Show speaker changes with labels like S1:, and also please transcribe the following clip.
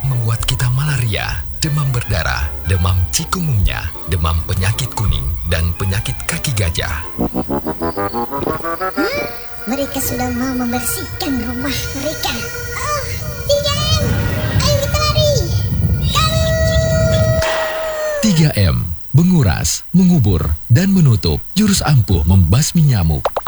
S1: membuat kita malaria, demam berdarah, demam cikungunya, demam penyakit kuning, dan penyakit kaki gajah.
S2: Mereka sudah mau membersihkan rumah mereka. 3M, ayo kita lari.
S1: 3M, menguras, mengubur, dan menutup. Jurus ampuh membasmi nyamuk.